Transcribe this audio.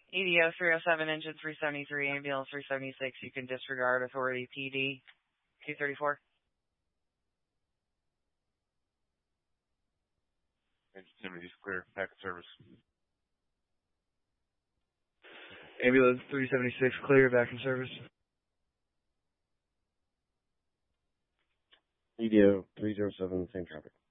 EDO 307, engine 373, ambulance 376. You can disregard authority PD 234. Engine 70 is clear. Back in service. Ambulance 376 clear, back in service. EDO 307, same traffic.